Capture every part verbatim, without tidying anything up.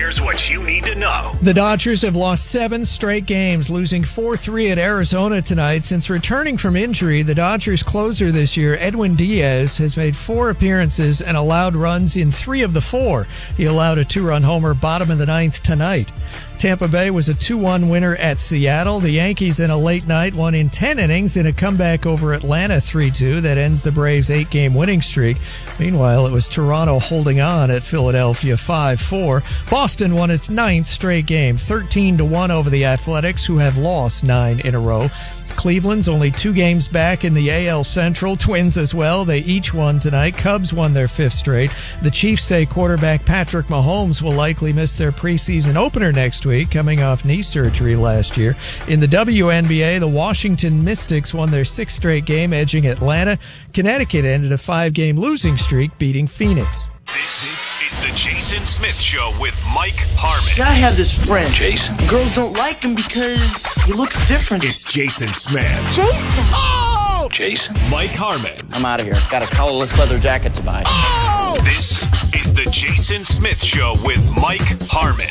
Here's what you need to know. The Dodgers have lost seven straight games, losing four three at Arizona tonight. Since returning from injury, the Dodgers closer this year, Edwin Diaz, has made four appearances and allowed runs in three of the four. He allowed a two-run homer bottom of the ninth tonight. Tampa Bay was a two one winner at Seattle. The Yankees in a late night won in ten innings in a comeback over Atlanta three two that ends the Braves' eight-game winning streak. Meanwhile, it was Toronto holding on at Philadelphia five four. Boston won its ninth straight game, thirteen to one over the Athletics, who have lost nine in a row. Cleveland's only two games back in the A L Central. Twins as well. They each won tonight. Cubs won their fifth straight. The Chiefs say quarterback Patrick Mahomes will likely miss their preseason opener next week, coming off knee surgery last year. In the W N B A, the Washington Mystics won their sixth straight game, edging Atlanta. Connecticut ended a five-game losing streak, beating Phoenix. This is the Jason Smith Show with Mike Harmon. See, I have this friend. Jason. Girls don't like him because he looks different. It's Jason Smith. Jason. Oh! Jason. Mike Harmon. I'm out of here. Got a collarless leather jacket to buy. Oh! This is the Jason Smith Show with Mike Harmon.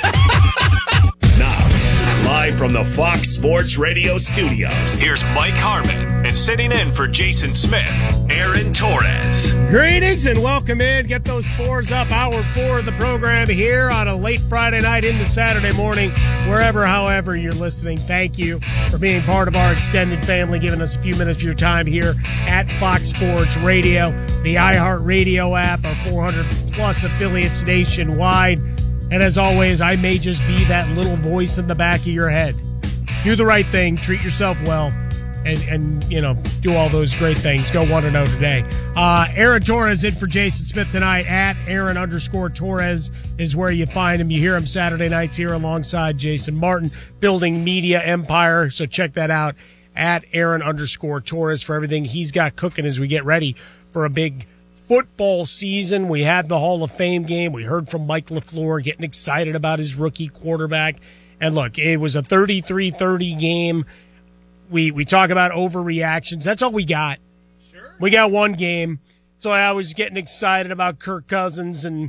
Now, live from the Fox Sports Radio studios, here's Mike Harmon, and sitting in for Jason Smith, Aaron Torres. Greetings and welcome in. Get those fours up. Hour four of the program here on a late Friday night into Saturday morning, wherever, however you're listening. Thank you for being part of our extended family, giving us a few minutes of your time here at Fox Sports Radio, the iHeartRadio app, our four hundred plus affiliates nationwide. And as always, I may just be that little voice in the back of your head. Do the right thing, treat yourself well, and, and you know, do all those great things. Go one and oh today. Uh, Aaron Torres in for Jason Smith tonight. At Aaron underscore Torres is where you find him. You hear him Saturday nights here alongside Jason Martin, building media empire. So check that out at Aaron underscore Torres for everything he's got cooking as we get ready for a big football season. We had the Hall of Fame game. We heard from Mike LaFleur getting excited about his rookie quarterback. And look, it was a thirty-three thirty game. We we talk about overreactions. That's all we got. Sure. We got one game. So I was getting excited about Kirk Cousins and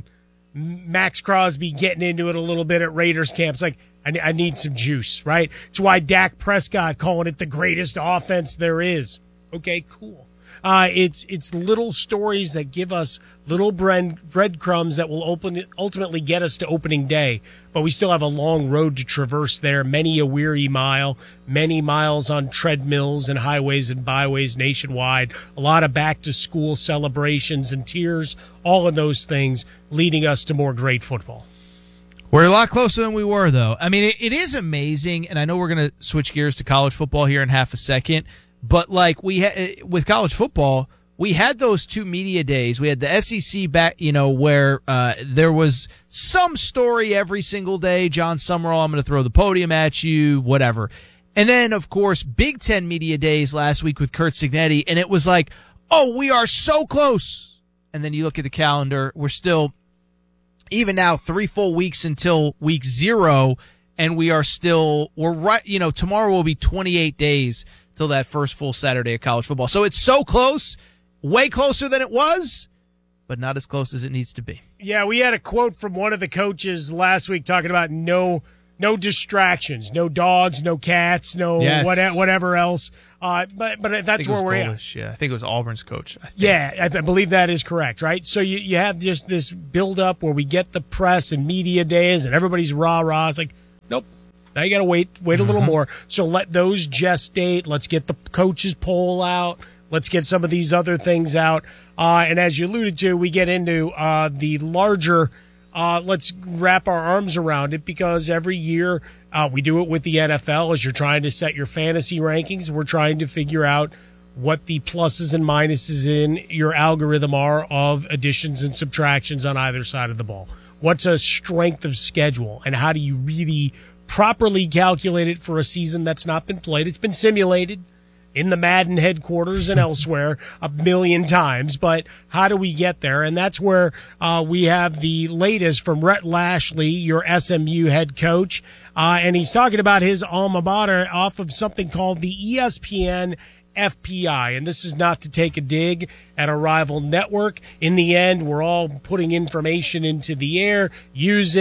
Max Crosby getting into it a little bit at Raiders camp. It's like, I, I need some juice, right? It's why Dak Prescott calling it the greatest offense there is. Okay, cool. Uh, it's it's little stories that give us little bread breadcrumbs that will open ultimately get us to opening day. But we still have a long road to traverse there, many a weary mile, many miles on treadmills and highways and byways nationwide, a lot of back-to-school celebrations and tears, all of those things leading us to more great football. We're a lot closer than we were, though. I mean, it, it is amazing, and I know we're going to switch gears to college football here in half a second. But like we ha- with college football, we had those two media days. We had the S E C back, you know, where uh, there was some story every single day. John Summerall, I'm going to throw the podium at you, whatever. And then, of course, Big Ten media days last week with Curt Cignetti, and it was like, oh, we are so close. And then you look at the calendar, we're still, even now, three full weeks until week zero, and we are still, we're right, you know, tomorrow will be twenty-eight days till that first full Saturday of college football. So it's so close, way closer than it was, but not as close as it needs to be. Yeah, we had a quote from one of the coaches last week talking about no no distractions, no dogs, no cats, no yes. what, whatever else. Uh, but but that's where we're at. Yeah, I think it was Auburn's coach. I think. Yeah, I believe that is correct, right? So you, you have just this build-up where we get the press and media days and everybody's rah-rah. It's like, nope. Now you got to wait, wait a little mm-hmm. more. So let those gestate. Let's get the coaches poll out. Let's get some of these other things out. Uh, and as you alluded to, we get into uh, the larger. Uh, let's wrap our arms around it because every year uh, we do it with the N F L. As you're trying to set your fantasy rankings, we're trying to figure out what the pluses and minuses in your algorithm are of additions and subtractions on either side of the ball. What's a strength of schedule, and how do you really properly calculated for a season that's not been played? It's been simulated in the Madden headquarters and elsewhere a million times, but how do we get there? And that's where uh, we have the latest from Rhett Lashley, your S M U head coach, uh, and he's talking about his alma mater off of something called the E S P N F P I, and this is not to take a dig at a rival network. In the end, we're all putting information into the air. Use it.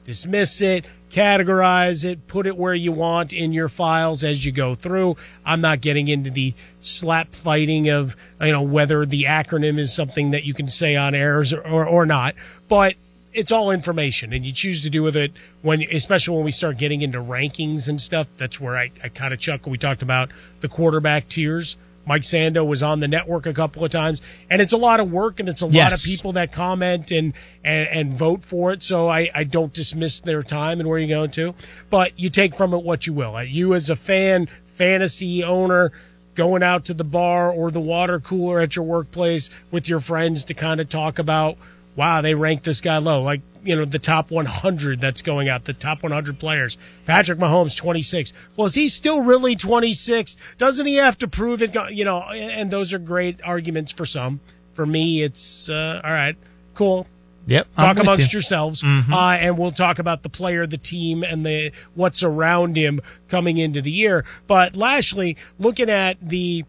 dismiss it, categorize it, put it where you want in your files as you go through. I'm not getting into the slap fighting of, you know, whether the acronym is something that you can say on air or, or, or not. But it's all information, and you choose to do with it when, especially when we start getting into rankings and stuff. That's where I, I kind of chuckle. We talked about the quarterback tiers. Mike Sando was on the network a couple of times, and it's a lot of work, and it's a yes. lot of people that comment and, and, and vote for it. So I, I don't dismiss their time and where you're going to, but you take from it what you will. You as a fan, fantasy owner, going out to the bar or the water cooler at your workplace with your friends to kind of talk about, wow, they ranked this guy low. Like, you know, the top one hundred that's going out, the top one hundred players. Patrick Mahomes, twenty-six. Well, is he still really twenty-six? Doesn't he have to prove it? You know, and those are great arguments for some. For me, it's, uh, all right, cool. Yep. Talk amongst you. yourselves, mm-hmm. uh, and we'll talk about the player, the team, and the what's around him coming into the year. But lastly, looking at the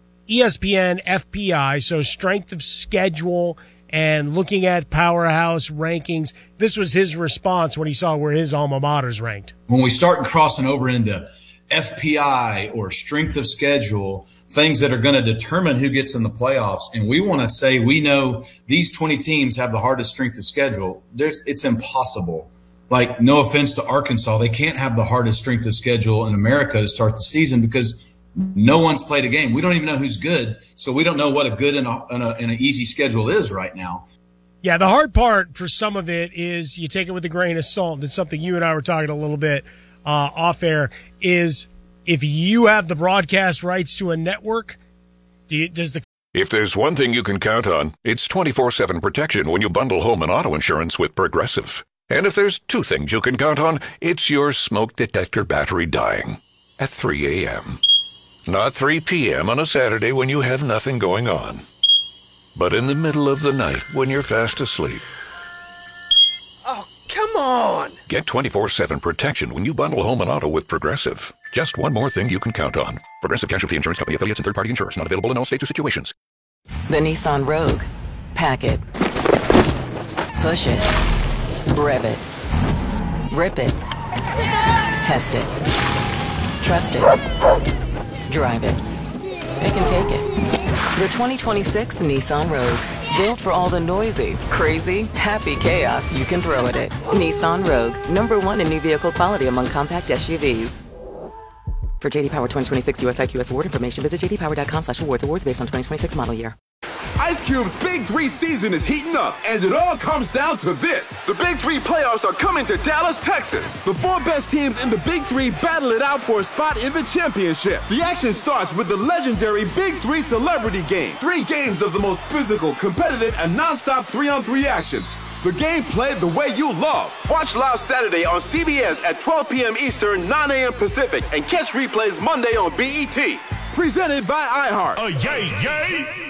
E S P N F P I, so strength of schedule, and looking at Powerhouse rankings, this was his response when he saw where his alma mater's ranked. When we start crossing over into F P I or strength of schedule, things that are going to determine who gets in the playoffs, and we want to say we know these twenty teams have the hardest strength of schedule, there's, it's impossible. Like, no offense to Arkansas, they can't have the hardest strength of schedule in America to start the season because no one's played a game. We don't even know who's good, so we don't know what a good and, a, and, a, and an easy schedule is right now. Yeah, the hard part for some of it is you take it with a grain of salt. That's something you and I were talking a little bit uh, off air, is if you have the broadcast rights to a network, do you, does the If there's one thing you can count on, it's twenty-four seven protection when you bundle home and auto insurance with Progressive. And if there's two things you can count on, it's your smoke detector battery dying at three a.m. Not three p.m. on a Saturday when you have nothing going on, but in the middle of the night when you're fast asleep. Oh, come on! Get twenty-four seven protection when you bundle home and auto with Progressive. Just one more thing you can count on. Progressive Casualty Insurance Company, affiliates, and third-party insurers. Not available in all states or situations. The Nissan Rogue. Pack it. Push it. Rev it. Rip it. Test it. Trust it. Drive it. It can take it. The twenty twenty-six Nissan Rogue. Built for all the noisy, crazy, happy chaos you can throw at it. Nissan Rogue. Number one in new vehicle quality among compact S U Vs. For J D Power twenty twenty-six U S I Q S award information, visit j d power dot com slash awards. Awards based on twenty twenty-six model year. Ice Cube's Big Three season is heating up, and it all comes down to this. The Big Three playoffs are coming to Dallas, Texas. The four best teams in the Big Three battle it out for a spot in the championship. The action starts with the legendary Big Three Celebrity Game. Three games of the most physical, competitive, and non-stop three-on-three action. The game played the way you love. Watch live Saturday on C B S at twelve p.m. Eastern, nine a.m. Pacific, and catch replays Monday on B E T. Presented by iHeart. Oh, yay, yay!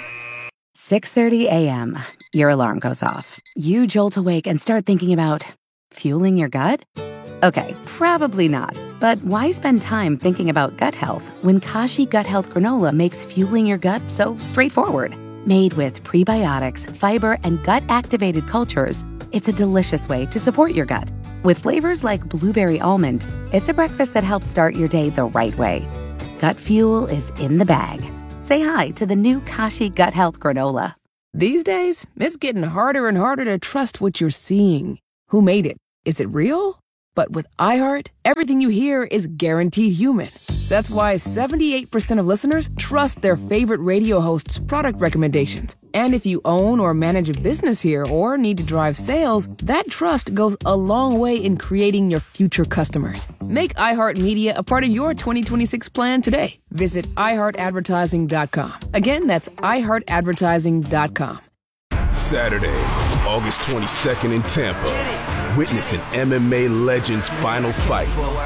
six thirty a.m. Your alarm goes off. You jolt awake and start thinking about fueling your gut? Okay, probably not. But why spend time thinking about gut health when Kashi Gut Health Granola makes fueling your gut so straightforward? Made with prebiotics, fiber, and gut-activated cultures, it's a delicious way to support your gut. With flavors like blueberry almond, it's a breakfast that helps start your day the right way. Gut fuel is in the bag. Say hi to the new Kashi Gut Health Granola. These days, it's getting harder and harder to trust what you're seeing. Who made it? Is it real? But with iHeart, everything you hear is guaranteed human. That's why seventy-eight percent of listeners trust their favorite radio hosts' product recommendations. And if you own or manage a business here or need to drive sales, that trust goes a long way in creating your future customers. Make iHeartMedia a part of your twenty twenty-six plan today. Visit i heart advertising dot com. Again, that's i heart advertising dot com. Saturday, August twenty-second in Tampa. Witness an M M A legend's final fight.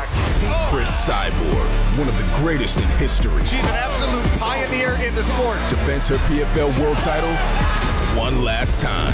Chris Cyborg, one of the greatest in history. She's an absolute pioneer in the sport. Defends her P F L world title one last time.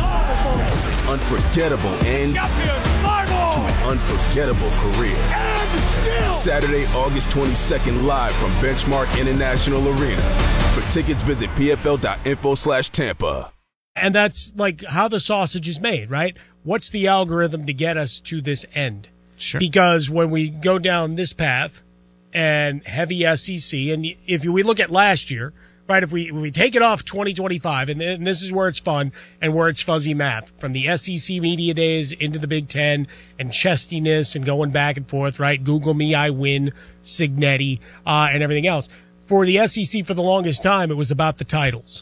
Unforgettable end to an unforgettable career. Saturday, August twenty-second, live from Benchmark International Arena. For tickets, visit p f l dot info slash Tampa. And that's like how the sausage is made, right? What's the algorithm to get us to this end? Sure. Because when we go down this path and heavy S E C, and if we look at last year, right, if we if we take it off twenty twenty-five, and, and this is where it's fun and where it's fuzzy math, from the S E C media days into the Big Ten and chestiness and going back and forth, right? Google me, I win, Signetti, uh, and everything else. For the S E C, for the longest time, it was about the titles.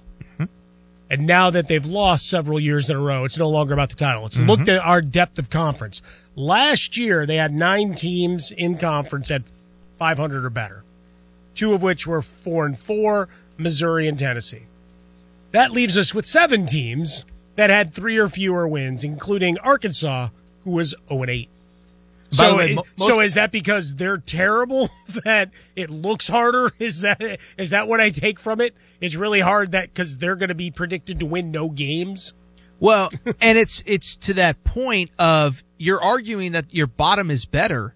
And now that they've lost several years in a row, it's no longer about the title. It's mm-hmm. looked at our depth of conference. Last year, they had nine teams in conference at five hundred or better, two of which were four and four, Missouri and Tennessee. That leaves us with seven teams that had three or fewer wins, including Arkansas, who was oh and eight. So, way, most, so is that because they're terrible that it looks harder? Is that is that what I take from it? It's really hard that because they're going to be predicted to win no games. Well, and it's it's to that point of you're arguing that your bottom is better.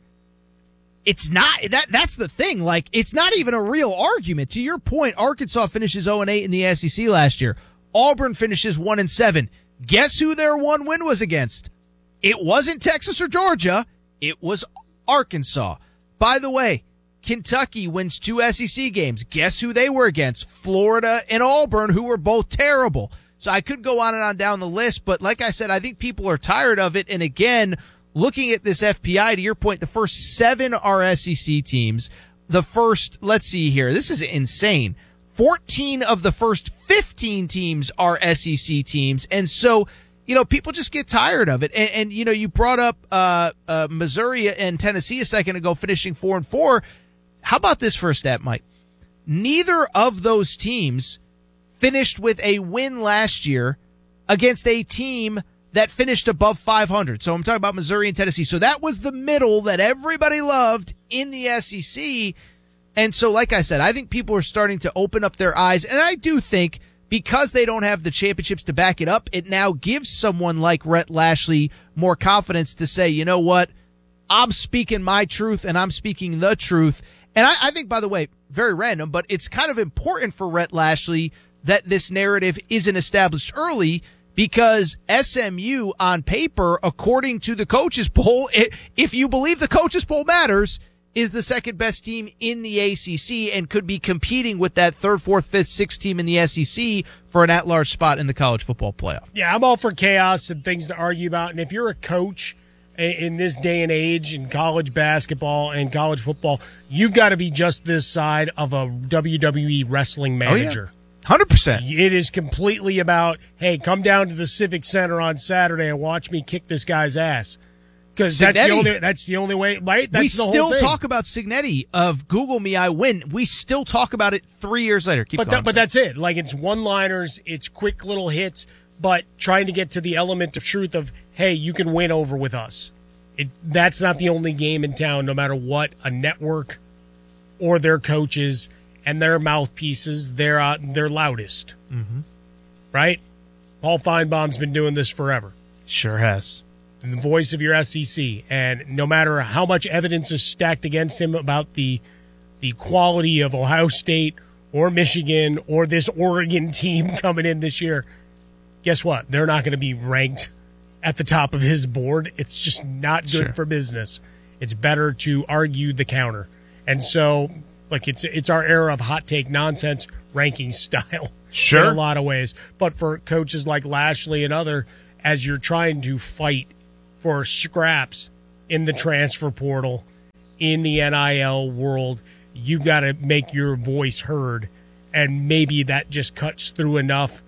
It's not that that's the thing. Like, it's not even a real argument. To your point, Arkansas finishes oh and eight in the S E C last year. Auburn finishes one and seven. Guess who their one win was against? It wasn't Texas or Georgia. It was Arkansas. By the way, Kentucky wins two S E C games. Guess who they were against? Florida and Auburn, who were both terrible. So I could go on and on down the list, but like I said, I think people are tired of it. And again, looking at this F P I, to your point, the first seven are S E C teams. The first, let's see here, this is insane. fourteen of the first fifteen teams are S E C teams. And so, you know, people just get tired of it. And, and you know, you brought up uh, uh, Missouri and Tennessee a second ago, finishing four and four. How about this for a stat, Mike? Neither of those teams finished with a win last year against a team that finished above five hundred. So I'm talking about Missouri and Tennessee. So that was the middle that everybody loved in the S E C. And so, like I said, I think people are starting to open up their eyes. And I do think, because they don't have the championships to back it up, it now gives someone like Rhett Lashlee more confidence to say, you know what, I'm speaking my truth and I'm speaking the truth. And I, I think, by the way, very random, but it's kind of important for Rhett Lashlee that this narrative isn't established early, because S M U on paper, according to the coaches poll, if you believe the coaches poll matters, is the second best team in the A C C and could be competing with that third, fourth, fifth, sixth team in the S E C for an at-large spot in the college football playoff. Yeah, I'm all for chaos and things to argue about. And if you're a coach in this day and age in college basketball and college football, you've got to be just this side of a W W E wrestling manager. Oh, yeah. one hundred percent. It is completely about, hey, come down to the Civic Center on Saturday and watch me kick this guy's ass. Because that's the only that's the only way, right? That's we the whole still thing. talk about Signetti of Google Me, I win. We still talk about it three years later. Keep but going. That, but that's it. Like, it's one-liners, it's quick little hits, but trying to get to the element of truth of, hey, you can win over with us. It that's not the only game in town, no matter what a network or their coaches and their mouthpieces, they're uh, they're loudest, mm-hmm. right? Paul Feinbaum's been doing this forever. Sure has. And the voice of your S E C, and no matter how much evidence is stacked against him about the the quality of Ohio State or Michigan or this Oregon team coming in this year, guess what? They're not going to be ranked at the top of his board. It's just not good sure. for business. It's better to argue the counter. And so, like, it's it's our era of hot take nonsense ranking style sure. in a lot of ways. But for coaches like Lashlee and other, as you're trying to fight for scraps in the transfer portal, in the N I L world, you've got to make your voice heard. And maybe that just cuts through enough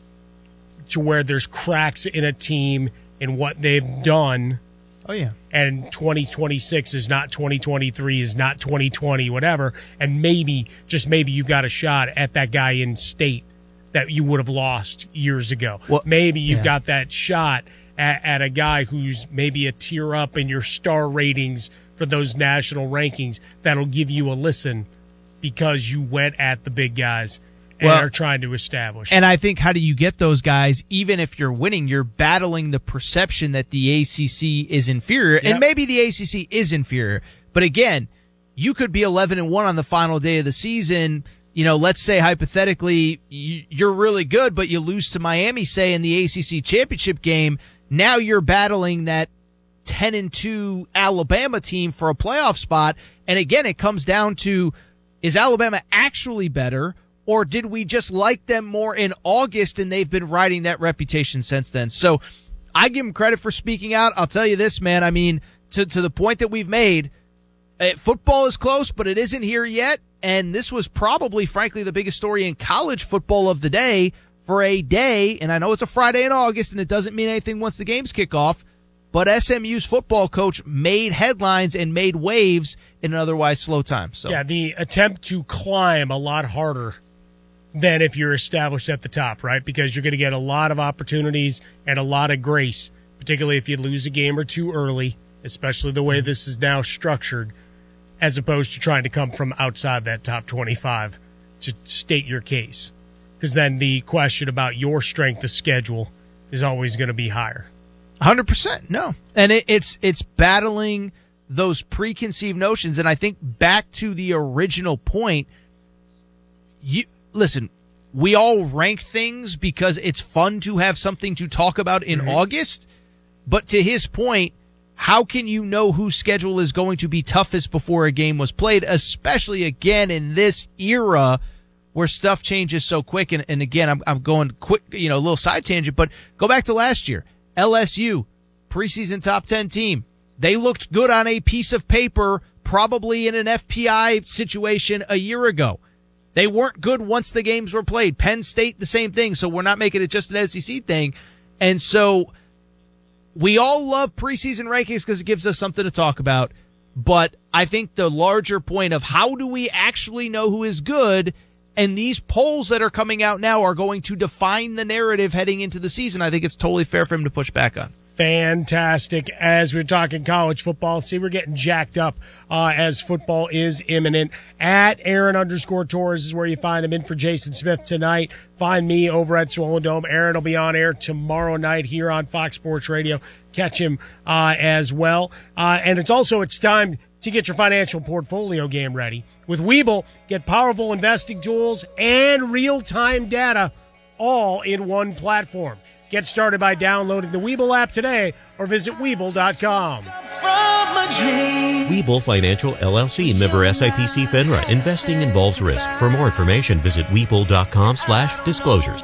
to where there's cracks in a team in what they've done. Oh, yeah. And twenty twenty-six is not twenty twenty-three, is not twenty twenty, whatever. And maybe, just maybe, you've got a shot at that guy in state that you would have lost years ago. Well, maybe you've yeah. got that shot at, at a guy who's maybe a tier up in your star ratings for those national rankings that'll give you a listen because you went at the big guys and well, are trying to establish. And I think, how do you get those guys? Even if you're winning, you're battling the perception that the A C C is inferior. Yep. And maybe the A C C is inferior. But again, you could be eleven and one on the final day of the season, you know, let's say hypothetically you're really good, but you lose to Miami, say, in the A C C championship game. Now you're battling that ten and two Alabama team for a playoff spot. And again, it comes down to, is Alabama actually better, or did we just like them more in August and they've been riding that reputation since then? So I give them credit for speaking out. I'll tell you this, man. I mean, to, to the point that we've made, uh, football is close, but it isn't here yet. And this was probably, frankly, the biggest story in college football of the day for a day. And I know it's a Friday in August and it doesn't mean anything once the games kick off. But S M U's football coach made headlines and made waves in an otherwise slow time. So yeah, the attempt to climb a lot harder than if you're established at the top, right? Because you're going to get a lot of opportunities and a lot of grace, particularly if you lose a game or two early, especially the way this is now structured, as opposed to trying to come from outside that top twenty-five to state your case. Because then the question about your strength of schedule is always going to be higher. one hundred percent, no. And it, it's it's battling those preconceived notions. And I think back to the original point, you listen, we all rank things because it's fun to have something to talk about in mm-hmm. August. But to his point, how can you know whose schedule is going to be toughest before a game was played, especially again in this era where stuff changes so quick? And, and again, I'm, I'm going quick, you know, a little side tangent, but go back to last year. L S U, preseason top ten team. They looked good on a piece of paper, probably in an F P I situation a year ago. They weren't good once the games were played. Penn State, the same thing. So we're not making it just an S E C thing. And so we all love preseason rankings because it gives us something to talk about. But I think the larger point of how do we actually know who is good, and these polls that are coming out now are going to define the narrative heading into the season, I think it's totally fair for him to push back on. Fantastic. As we're talking college football, see, we're getting jacked up uh, as football is imminent. At Aaron underscore Torres is where you find him. In for Jason Smith tonight. Find me over at Swollen Dome. Aaron will be on air tomorrow night here on Fox Sports Radio. Catch him uh, as well. Uh, and it's also, it's time to get your financial portfolio game ready. With Webull, get powerful investing tools and real-time data all in one platform. Get started by downloading the Webull app today or visit Webull dot com. Webull Financial, L L C, member S I P C FINRA. Investing involves risk. For more information, visit Webull dot com slash disclosures.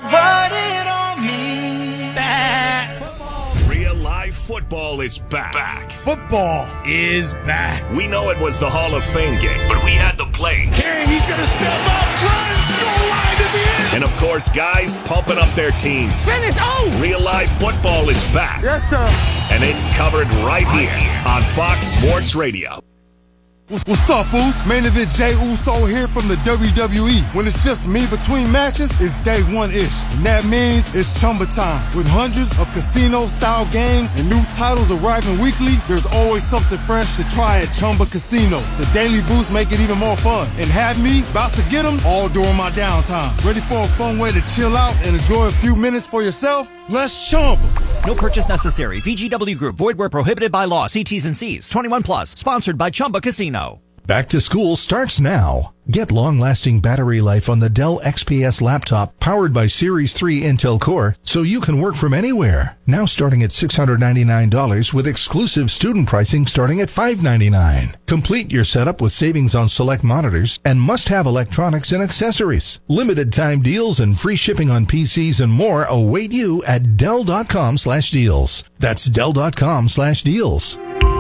Real life football is back. back. Football is back. We know it was the Hall of Fame game, but we had the plays. King, he's going to step up, runs, goal line is in. And, of course, guys pumping up their teams. Finish, oh! Real life football is back. Yes, sir. And it's covered right here on Fox Sports Radio. What's up, fools? Main event Jey Uso here from the W W E. When it's just me between matches, it's day one-ish. And that means it's Chumba time. With hundreds of casino-style games and new titles arriving weekly, there's always something fresh to try at Chumba Casino. The daily boosts make it even more fun. And have me about to get them all during my downtime. Ready for a fun way to chill out and enjoy a few minutes for yourself? Let's Chumba. No purchase necessary. V G W Group. Void where prohibited by law. See T's and C's. twenty-one plus. Sponsored by Chumba Casino. Back to school starts now. Get long-lasting battery life on the Dell X P S laptop powered by Series three Intel Core so you can work from anywhere. Now starting at six hundred ninety-nine dollars with exclusive student pricing starting at five hundred ninety-nine dollars. Complete your setup with savings on select monitors and must-have electronics and accessories. Limited time deals and free shipping on P Cs and more await you at Dell dot com slash deals. That's Dell dot com slash deals.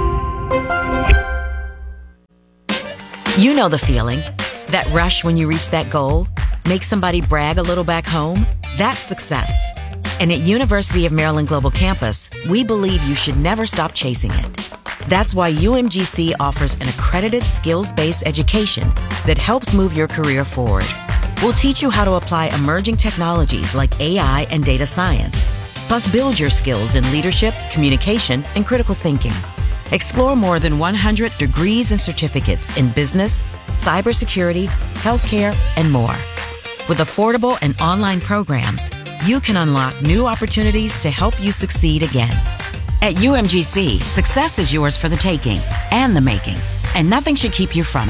You know the feeling. That rush when you reach that goal. Make somebody brag a little back home. That's success. And at University of Maryland Global Campus, we believe you should never stop chasing it. That's why U M G C offers an accredited skills-based education that helps move your career forward. We'll teach you how to apply emerging technologies like A I and data science, plus build your skills in leadership, communication, and critical thinking. Explore more than one hundred degrees and certificates in business, cybersecurity, healthcare, and more. With affordable and online programs, you can unlock new opportunities to help you succeed again. At U M G C, success is yours for the taking and the making, and nothing should keep you from it.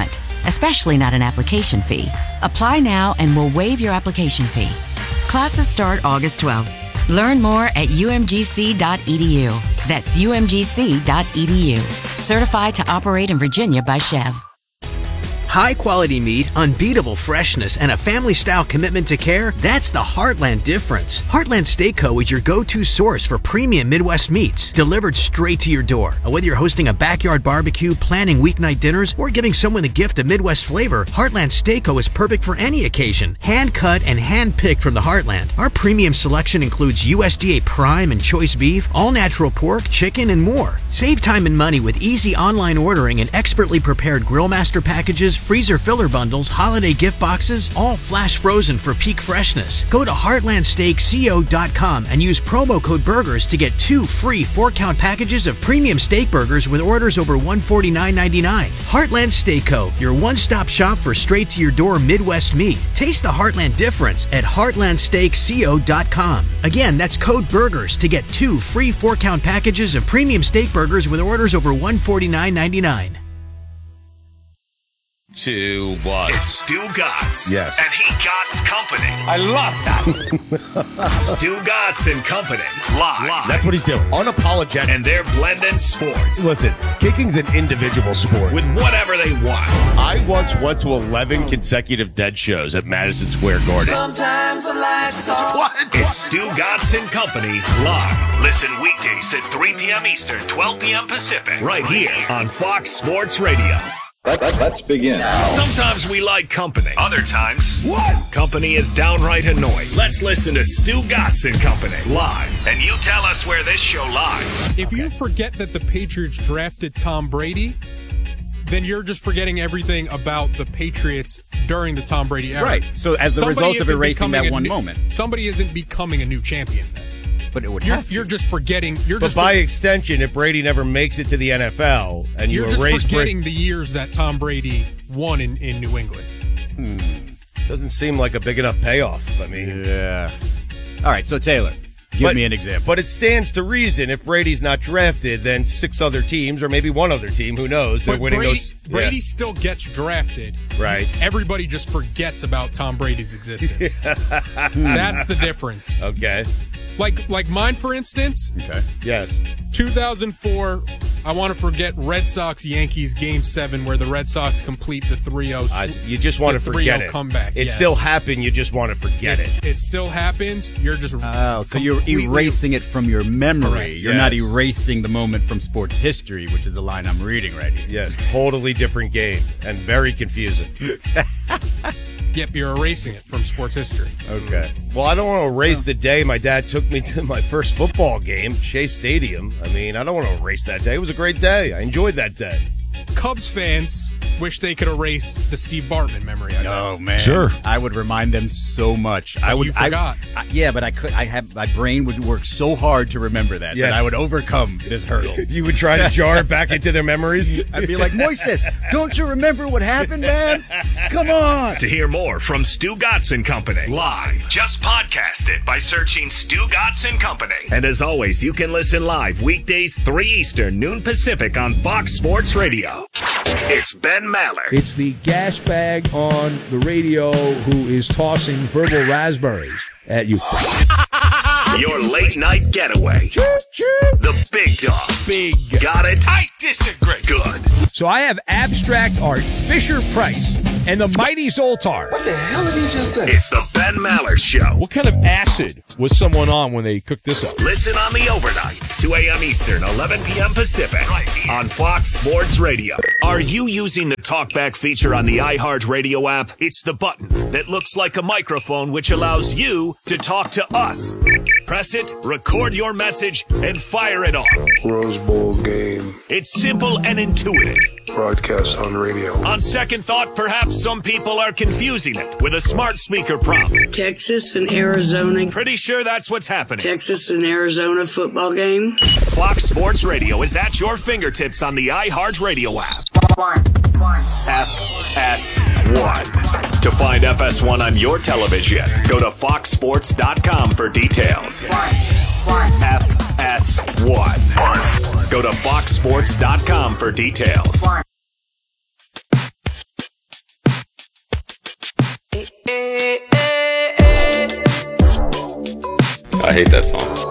especially not an application fee. Apply now and we'll waive your application fee. Classes start August twelfth. Learn more at u m g c dot e d u. That's u m g c dot e d u. Certified to operate in Virginia by Chev. High quality meat, unbeatable freshness, and a family style commitment to care, that's the Heartland difference. Heartland Steak Co. is your go-to source for premium Midwest meats, delivered straight to your door. And whether you're hosting a backyard barbecue, planning weeknight dinners, or giving someone the gift of Midwest flavor, Heartland Steak Co. is perfect for any occasion. Hand cut and hand picked from the Heartland. Our premium selection includes U S D A prime and choice beef, all natural pork, chicken, and more. Save time and money with easy online ordering and expertly prepared grill master packages, freezer filler bundles, holiday gift boxes, all flash frozen for peak freshness. Go to heartland steak co dot com and use promo code BURGERS to get two free four-count packages of premium steak burgers with orders over one hundred forty-nine ninety-nine. Heartland Steak Co., your one-stop shop for straight-to-your-door Midwest meat. Taste the Heartland difference at heartland steak co dot com. Again, that's code BURGERS to get two free four-count packages of premium steak burgers with orders over one hundred forty-nine ninety-nine. To what? It's Stu Gotts. Yes. And he Gotts Company. I love that. Stu Gotts and Company. Live. Live. That's what he's doing. Unapologetic. And they're blending sports. Listen, kicking's an individual sport. With whatever they want. I once went to eleven consecutive Dead shows at Madison Square Garden. Sometimes the lights off. What? It's Stu Gotts and Company. Live. Listen weekdays at three p.m. Eastern, twelve p.m. Pacific. Right here on Fox Sports Radio. Let, let, let's begin. Sometimes we like company. Other times, what? Company is downright annoying. Let's listen to Stu Gotts and Company live, and you tell us where this show lies. If you forget that the Patriots drafted Tom Brady, then you're just forgetting everything about the Patriots during the Tom Brady era. Right. So as the Somebody result of erasing that one new, moment, somebody isn't becoming a new champion then. But it would you're, have to. You're just forgetting. You're but just by for, extension, if Brady never makes it to the N F L and you you're just erase forgetting Bra- the years that Tom Brady won in, in New England. Hmm. Doesn't seem like a big enough payoff. I mean, yeah. All right, so Taylor, give but, me an example. But it stands to reason if Brady's not drafted, then six other teams, or maybe one other team, who knows? They're but winning Brady, those. Brady yeah. still gets drafted. Right. Everybody just forgets about Tom Brady's existence. That's the difference. Okay. Like like mine, for instance. Okay. Yes. two thousand four, I want to forget Red Sox-Yankees Game seven where the Red Sox complete the three oh. Uh, you just want to forget it. Comeback. It yes. still happened. You just want to forget it. It, it still happens. You're just Oh, so you're erasing it from your memory. Correct. You're yes. not erasing the moment from sports history, which is the line I'm reading right here. Yes, totally different game and very confusing. Yep, you're erasing it from sports history. Okay. Well, I don't want to erase the day my dad took me to my first football game, Shea Stadium. I mean, I don't want to erase that day. It was a great day. I enjoyed that day. Cubs fans wish they could erase the Steve Bartman memory. I Oh man, sure. I would remind them so much. I would. You forgot. I, I, yeah, but I could. I have my brain would work so hard to remember that Yes. that I would overcome this hurdle. You would try to jar it back into their memories? I'd be like, Moises, don't you remember what happened, man? Come on. To hear more from Stu Gotts and Company live, just podcast it by searching Stu Gotts and Company. And as always, you can listen live weekdays three Eastern, noon Pacific on Fox Sports Radio. It's Ben Maller. It's the gas bag on the radio who is tossing verbal raspberries at you. Your late night getaway. The big dog. Big. Got it? I disagree. Good. So I have abstract art, Fisher Price, and the mighty Zoltar. What the hell did he just say? It's the Ben Maller Show. What kind of acid was someone on when they cooked this up? Listen on the overnights, two a.m. Eastern, eleven p.m. Pacific, right here on Fox Sports Radio. Are you using the TalkBack feature on the iHeartRadio app? It's the button that looks like a microphone which allows you to talk to us. Press it, record your message, and fire it off. Rose Bowl game. It's simple and intuitive. Broadcast on radio. On second thought, perhaps some people are confusing it with a smart speaker prompt. Texas and Arizona. Pretty sure that's what's happening. Texas and Arizona football game. Fox Sports Radio is at your fingertips on the iHeartRadio app. F S one. To find F S one on your television, go to fox sports dot com for details. F S one. Go to fox sports dot com for details. I hate that song.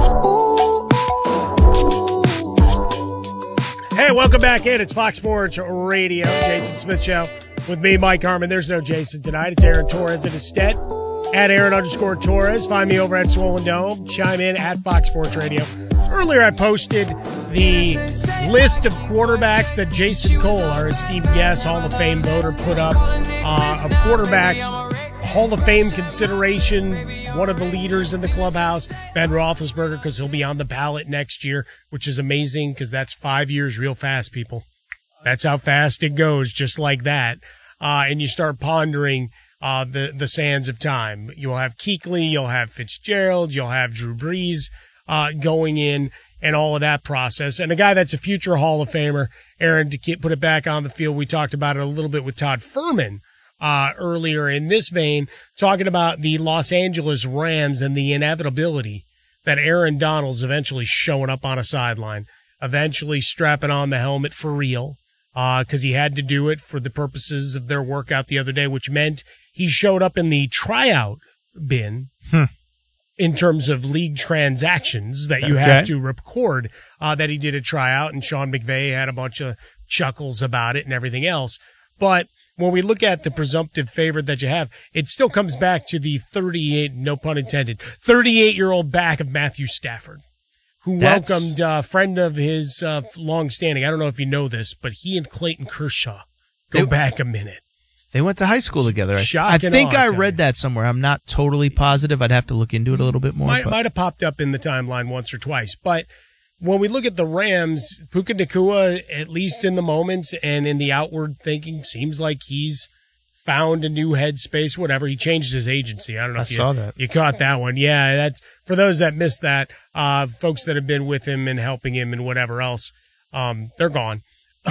Hey, welcome back in. It's Fox Sports Radio, Jason Smith Show with me, Mike Harmon. There's no Jason tonight. It's Aaron Torres in his stead. At Aaron underscore Torres. Find me over at Swollen Dome. Chime in at Fox Sports Radio. Earlier, I posted the list of quarterbacks that Jason Cole, our esteemed guest, Hall of Fame voter, put up uh, of quarterbacks. Hall of Fame consideration, one of the leaders in the clubhouse, Ben Roethlisberger, because he'll be on the ballot next year, which is amazing because that's five years real fast, people. That's how fast it goes, just like that. Uh, and you start pondering uh, the, the sands of time. You'll have Kuechly, you'll have Fitzgerald, you'll have Drew Brees uh, going in and all of that process. And a guy that's a future Hall of Famer, Aaron, to keep, put it back on the field, we talked about it a little bit with Todd Fuhrman uh, earlier in this vein, talking about the Los Angeles Rams and the inevitability that Aaron Donald's eventually showing up on a sideline, eventually strapping on the helmet for real. Because uh, he had to do it for the purposes of their workout the other day, which meant he showed up in the tryout bin hmm. in terms of league transactions that you okay. have to record uh, that he did a tryout, and Sean McVay had a bunch of chuckles about it and everything else. But when we look at the presumptive favorite that you have, it still comes back to the thirty-eight, no pun intended, thirty-eight-year-old back of Matthew Stafford, who That's... welcomed a friend of his uh, long-standing. I don't know if you know this, but he and Clayton Kershaw go they, back a minute. They went to high school together. Shock I think awe, I read that somewhere. I'm not totally positive. I'd have to look into it a little bit more. Might, might have popped up in the timeline once or twice. But when we look at the Rams, Puka Nacua, at least in the moments and in the outward thinking, seems like he's found a new headspace, whatever. He changed his agency. I don't know I if you, saw that. you caught that one. Yeah, that's for those that missed that, uh, folks that have been with him and helping him and whatever else, um, they're gone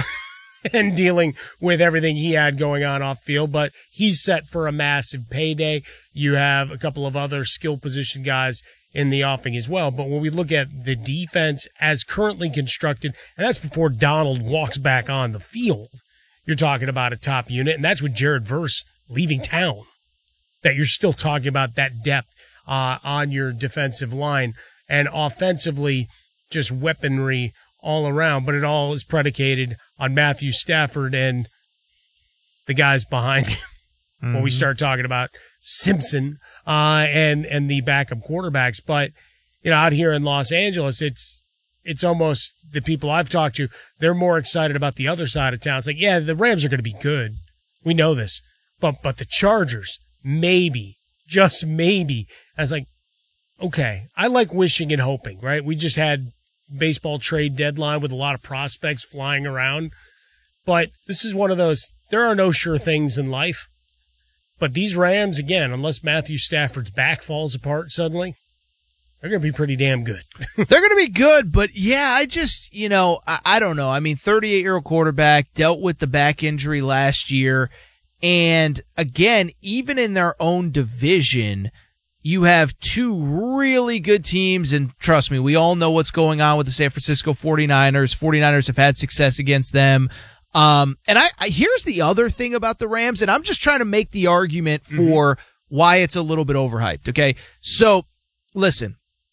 and dealing with everything he had going on off field. But he's set for a massive payday. You have a couple of other skill position guys in the offing as well. But when we look at the defense as currently constructed, and that's before Donald walks back on the field, you're talking about a top unit, and that's with Jared Verse leaving town, that you're still talking about that depth uh, on your defensive line, and offensively just weaponry all around. But it all is predicated on Matthew Stafford and the guys behind him. Mm-hmm. When we start talking about Simpson uh, and and the backup quarterbacks. But, you know, out here in Los Angeles, it's it's almost the people I've talked to, they're more excited about the other side of town. It's like, yeah, the Rams are going to be good. We know this. But but the Chargers, maybe, just maybe. I was like, okay, I like wishing and hoping, right? We just had baseball trade deadline with a lot of prospects flying around. But this is one of those, there are no sure things in life. But these Rams, again, unless Matthew Stafford's back falls apart suddenly, they're going to be pretty damn good. They're going to be good, but yeah, I just, you know, I, I don't know. I mean, thirty-eight-year-old quarterback, dealt with the back injury last year. And again, even in their own division, you have two really good teams. And trust me, we all know what's going on with the San Francisco forty-niners. forty-niners have had success against them. Um, and I, I, here's the other thing about the Rams, and I'm just trying to make the argument for mm-hmm. why it's a little bit overhyped. Okay. So listen,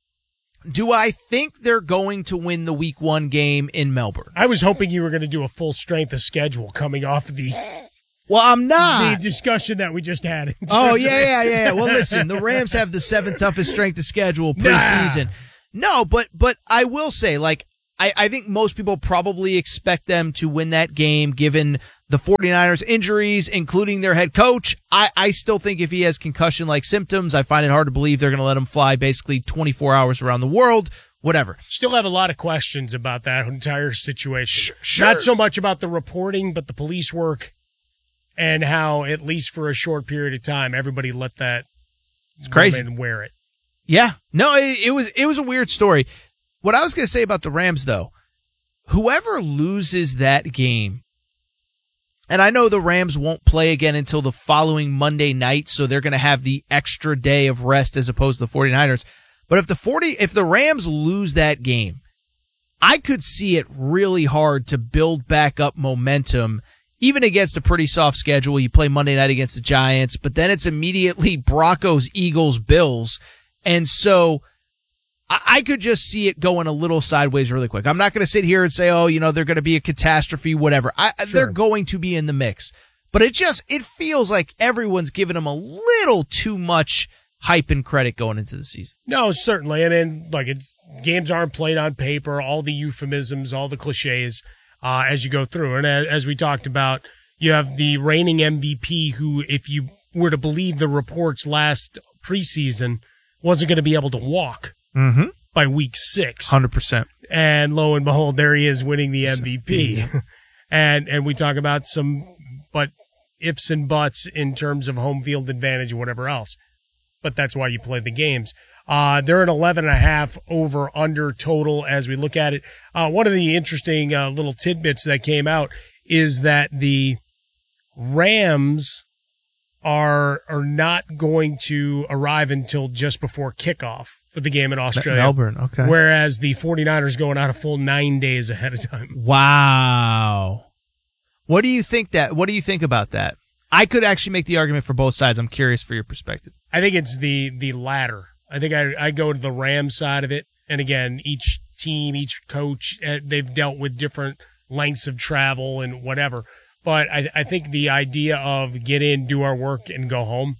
do I think they're going to win the week one game in Melbourne? I was hoping you were going to do a full strength of schedule coming off of the, well, I'm not. The discussion that we just had. Oh, yeah, yeah, yeah. Well, listen, the Rams have the seventh toughest strength of schedule preseason. Nah. No, but, but I will say, like, I, I think most people probably expect them to win that game given the forty-niners injuries, including their head coach. I, I still think if he has concussion-like symptoms, I find it hard to believe they're going to let him fly basically twenty-four hours around the world, whatever. Still have a lot of questions about that entire situation. Sure. Not so much about the reporting, but the police work and how, at least for a short period of time, everybody let that it's crazy. woman wear it. Yeah. No, it, it was it was a weird story. What I was going to say about the Rams, though, whoever loses that game, and I know the Rams won't play again until the following Monday night, so they're going to have the extra day of rest as opposed to the forty-niners. But if the forty, if the Rams lose that game, I could see it really hard to build back up momentum, even against a pretty soft schedule. You play Monday night against the Giants, but then it's immediately Broncos, Eagles, Bills. And so I, I could just see it going a little sideways really quick. I'm not going to sit here and say, oh, you know, they're going to be a catastrophe, whatever. I, sure. They're going to be in the mix. But it just, it feels like everyone's giving them a little too much hype and credit going into the season. No, certainly. I mean, look, it's games aren't played on paper, all the euphemisms, all the cliches uh, as you go through. And as, as we talked about, you have the reigning M V P who, if you were to believe the reports last preseason, wasn't going to be able to walk mm-hmm. by week six. one hundred percent. And lo and behold, there he is winning the M V P. Mm-hmm. and and we talk about some but ifs and buts in terms of home field advantage or whatever else. But that's why you play the games. Uh, they're at eleven and a half over under total as we look at it. Uh, one of the interesting uh, little tidbits that came out is that the Rams are are not going to arrive until just before kickoff for the game in Australia. Melbourne, okay. Whereas the 49ers going out a full nine days ahead of time. Wow. What do you think that what do you think about that? I could actually make the argument for both sides. I'm curious for your perspective. I think it's the the latter. I think I I go to the Rams side of it. And again, each team, each coach, uh, they've dealt with different lengths of travel and whatever. But I, I think the idea of get in, do our work, and go home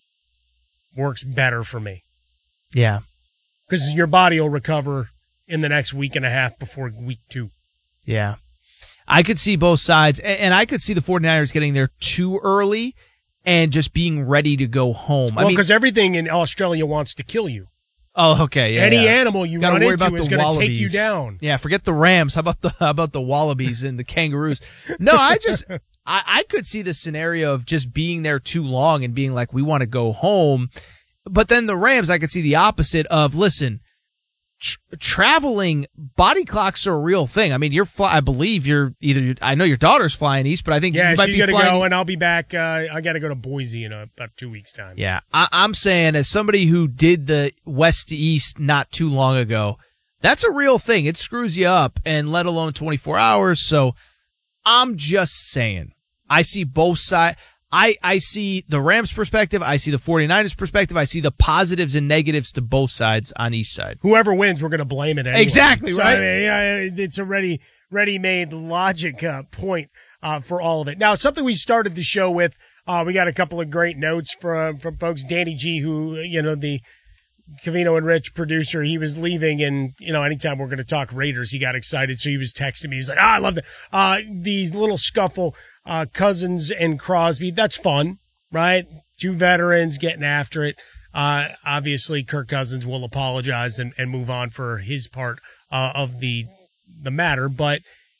works better for me. Yeah. Because your body will recover in the next week and a half before week two. Yeah. I could see both sides, and I could see the 49ers getting there too early and just being ready to go home. Well, I mean, because everything in Australia wants to kill you. Oh, okay. Yeah, Any yeah. animal you Gotta run worry into about is the going to take you wallabies. down. Yeah, forget the Rams. How about the how about the wallabies and the kangaroos? No, I just I, I could see the scenario of just being there too long and being like, we want to go home. But then the Rams, I could see the opposite of, listen, tr- traveling, body clocks are a real thing. I mean, you're, fly- I believe you're either, I know your daughter's flying east, but I think yeah, you might she's be gonna flying. go, and I'll be back. Uh, I got to go to Boise in a, about two weeks' time. Yeah, I, I'm saying as somebody who did the west to east not too long ago, that's a real thing. It screws you up, and let alone twenty-four hours. So I'm just saying, I see both sides. I, I see the Rams perspective. I see the 49ers perspective. I see the positives and negatives to both sides on each side. Whoever wins, we're going to blame it anyway. Exactly, so, right? I mean, yeah, it's a ready, ready-made logic uh, point uh, for all of it. Now, something we started the show with, uh, we got a couple of great notes from, from folks. Danny G, who, you know, the Covino and Rich producer, he was leaving, and, you know, anytime we're going to talk Raiders, he got excited, so he was texting me. He's like, ah, I love that. Uh, the little scuffle, uh, Cousins and Crosby, that's fun, right? Two veterans getting after it. Uh, obviously, Kirk Cousins will apologize and, and move on for his part uh, of the the matter, but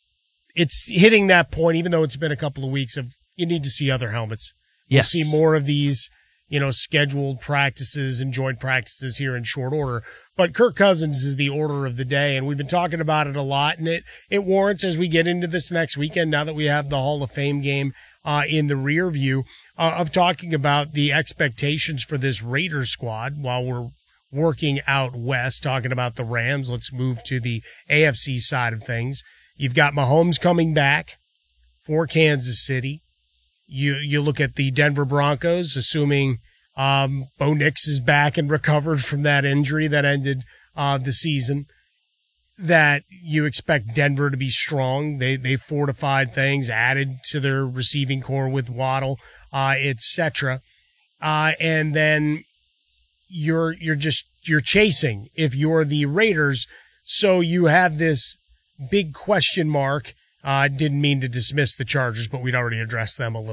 it's hitting that point, even though it's been a couple of weeks, of you need to see other helmets. Yes. We'll see more of these, you know, scheduled practices and joint practices here in short order. But Kirk Cousins is the order of the day, and we've been talking about it a lot, and it, it warrants, as we get into this next weekend, now that we have the Hall of Fame game uh, in the rear view, uh, of talking about the expectations for this Raiders squad while we're working out west, talking about the Rams. Let's move to the A F C side of things. You've got Mahomes coming back for Kansas City. You you look at the Denver Broncos, assuming um, Bo Nix is back and recovered from that injury that ended uh, the season, that you expect Denver to be strong. They they fortified things, added to their receiving core with Waddle, uh, et cetera. Uh, and then you're you're just you're chasing if you're the Raiders. So you have this big question mark. I uh, didn't mean to dismiss the Chargers, but we'd already addressed them a little.